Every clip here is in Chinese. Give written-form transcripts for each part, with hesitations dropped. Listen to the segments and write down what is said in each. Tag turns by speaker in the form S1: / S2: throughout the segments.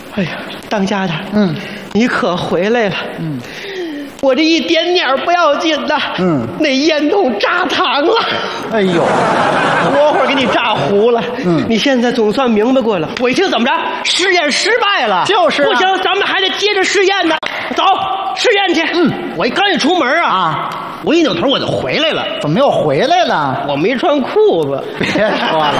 S1: 哎呀，当家的，你可回来了，我这一点点不要紧的，那烟筒炸膛了，
S2: 哎呦，
S1: 活活给你炸糊了，你现在总算明白过了。我一听怎么着，试验失败了，
S2: 就是啊
S1: 不行，咱们还得接着试验呢。走，试验去。我刚一出门我一扭头我就回来了。
S2: 怎么又回来了？
S1: 我没穿裤子。
S2: 别说了。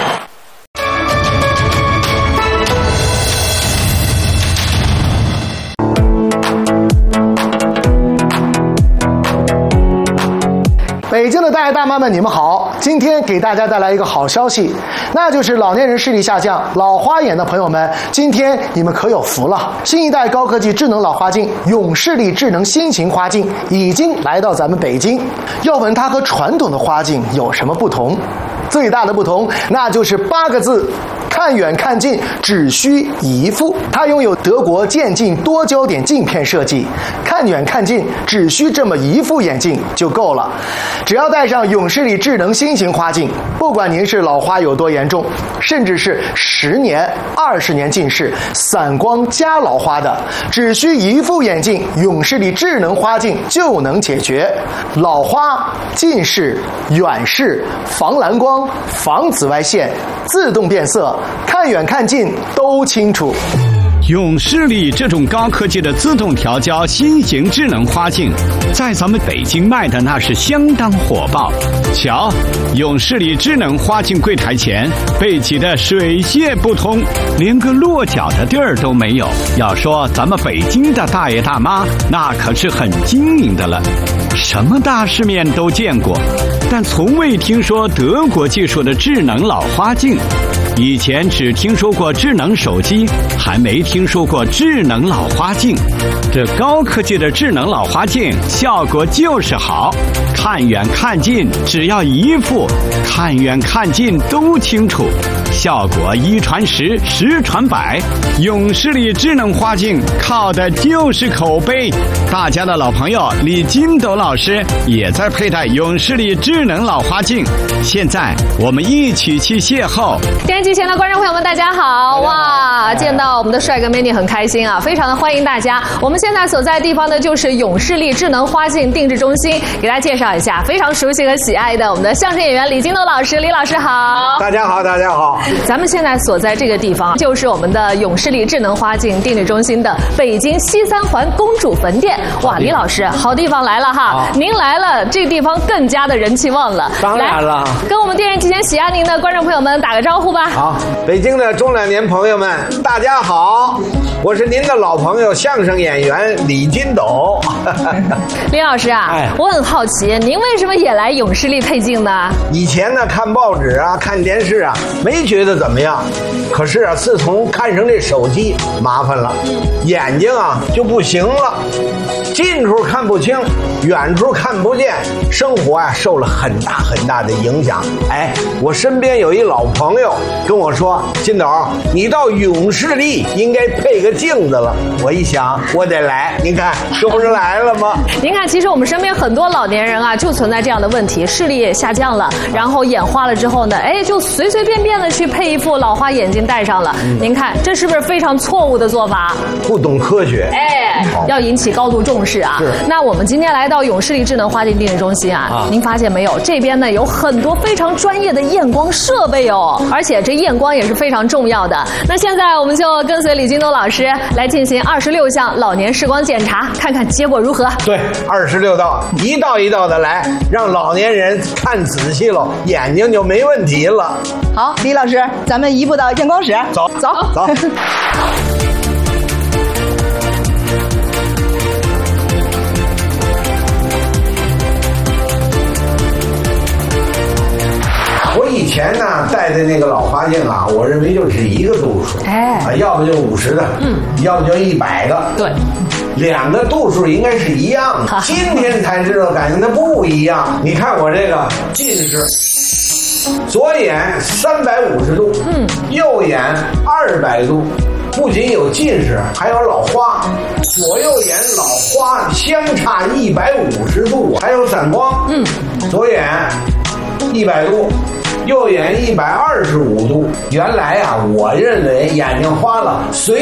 S2: 北京的大爷大妈们，你们好！今天给大家带来一个好消息，那就是老年人视力下降、老花眼的朋友们，今天你们可有福了！新一代高科技智能老花镜永视力智能新型花镜已经来到咱们北京。要问它和传统的花镜有什么不同？最大的不同，那就是8个字：看远看近，只需一副。它拥有德国渐进多焦点镜片设计，看远看近只需这么一副眼镜就够了。只要戴上永视力智能新型花镜，不管您是老花有多严重，甚至是10年、20年近视、散光加老花的，只需一副眼镜，永视力智能花镜就能解决老花、近视、远视、防蓝光、防紫外线、自动变色，看远看近都清楚。
S3: 永视力这种高科技的自动调焦新型智能花镜，在咱们北京卖的那是相当火爆。瞧，永视力智能花镜柜台前被挤得水泄不通，连个落脚的地儿都没有。要说咱们北京的大爷大妈，那可是很精明的了，什么大世面都见过，但从未听说德国技术的智能老花镜。以前只听说过智能手机，还没听说过智能老花镜。这高科技的智能老花镜效果就是好，看远看近只要一副，看远看近都清楚，效果1传10，10传100。永视力智能花镜靠的就是口碑。大家的老朋友李金斗老师也在佩戴永视力智能老花镜，现在我们一起去邂逅。
S4: 电视机前的观众朋友们，大家好！哇，见到我们的帅哥美女很开心啊，非常的欢迎大家。我们现在所在地方呢，就是永视力智能花镜定制中心，给大家介绍一下非常熟悉和喜爱的我们的相声演员李金斗老师。李老师好！
S5: 大家好，大家好！
S4: 咱们现在所在这个地方，就是我们的永视力智能花镜定制中心的北京西3环公主坟店。哇，李老师，好地方来了哈！您来了，这个地方更加的人气旺了。
S5: 当然了，
S4: 跟我们电视机前喜爱您的观众朋友们打个招呼吧。
S5: 好，北京的中老年朋友们，大家好，我是您的老朋友相声演员李金斗。
S4: 李老师啊，我很好奇，您为什么也来永视力配镜呢？
S5: 以前呢，看报纸啊，看电视啊，没觉得怎么样。可是啊，自从看上这手机，麻烦了，眼睛啊就不行了，近处看不清，远处看不见，生活啊受了很大很大的影响。哎，我身边有一老朋友跟我说，金斗，你到永视力应该配个镜子了。我一想，我得来，您看这不是来了吗？
S4: 您看，其实我们身边很多老年人啊，就存在这样的问题，视力也下降了，然后眼花了之后呢，哎，就随随便便的去配一副老花眼镜戴上了。您看，这是不是非常错误的做法？
S5: 不懂科学，
S4: 哎，要引起高度重视啊。
S5: 是。
S4: 那我们今天来到永视力智能花镜定制中心啊，您发现没有？这边呢有很多非常专业的验光设备哦，而且这验光也是非常重要的。那现在我们就跟随李金斗老师来进行26项老年视光检查，看看结果如何。
S5: 对，26道，一道一道的来，让老年人看仔细了，眼睛就没问题了。
S6: 好，李老师，咱们移步到验光室，
S5: 走
S6: 走
S5: 走。我以前呢戴的那个老花镜啊，我认为就是一个度数，要不就50的，要不就100的，
S4: 对
S5: ，2个度数应该是一样的。今天才知道，感觉它不一样。你看我这个近视，左眼350度，右眼200度。不仅有近视，还有老花，左右眼老花相差150度，还有散光，左眼100度，右眼125度。原来啊，我认为眼睛花了随